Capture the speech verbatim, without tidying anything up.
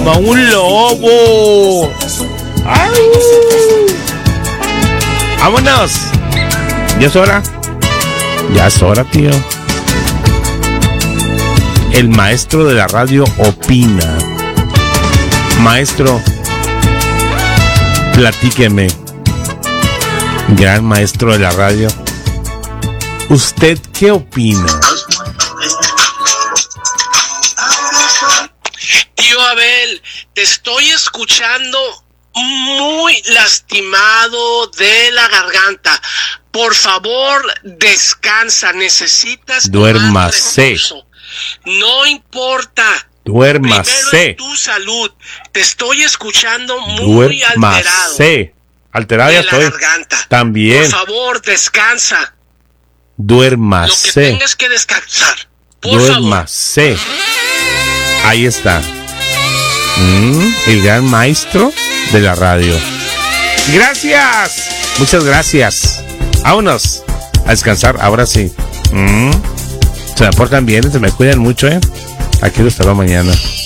como un lobo. ¡Ay! ¡Vámonos! ¿Ya es hora? Ya es hora, tío. El maestro de la radio opina. Maestro, platíqueme. Gran maestro de la radio, ¿usted qué opina? Tío Abel, te estoy escuchando muy lastimado de la garganta. Por favor, descansa. Necesitas Duérmase. No importa. Duérmase. Primero es tu salud. Te estoy escuchando muy Duérmase. alterado. Alterado ya estoy. Garganta. También. Por favor, descansa. Duérmase. Lo que tengas que descansar. Por Duérmase. favor. Ahí está. Mm, el gran maestro de la radio. Gracias. Muchas gracias. Vámonos a descansar. Ahora sí. Mm, se me portan bien, se me cuidan mucho, ¿eh? Aquí los espero mañana.